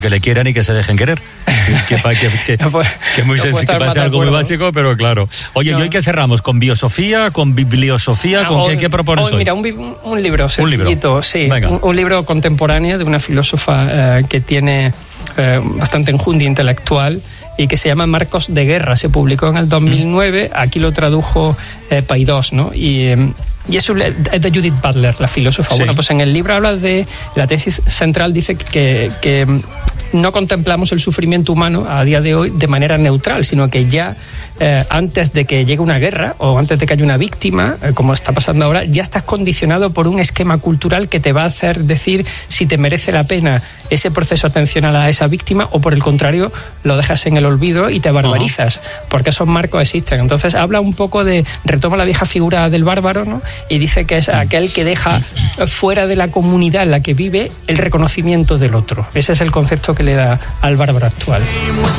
que le quieran y que se dejen querer. Que muy sencillo, que parece algo muy básico, pero claro. Oye, ¿y hoy qué cerramos? ¿Con biosofía? ¿Con bibliosofía? ¿Con qué propones hoy? Mira, un libro sencillito, sí. Un libro contemporáneo de una filósofa que tiene bastante enjundia intelectual y que se llama Marcos de Guerra. Se publicó en el 2009, aquí lo tradujo Paidós, ¿no? Y es de Judith Butler, la filósofa. Sí. Bueno, pues en el libro habla de la tesis central, dice que no contemplamos el sufrimiento humano a día de hoy de manera neutral, sino que ya antes de que llegue una guerra o antes de que haya una víctima, como está pasando ahora, ya estás condicionado por un esquema cultural que te va a hacer decir si te merece la pena ese proceso atencional a esa víctima o por el contrario lo dejas en el olvido y te barbarizas, porque esos marcos existen. Entonces habla un poco retoma la vieja figura del bárbaro, ¿no? Y dice que es aquel que deja fuera de la comunidad en la que vive el reconocimiento del otro. Ese es el concepto que le da al bárbaro actual.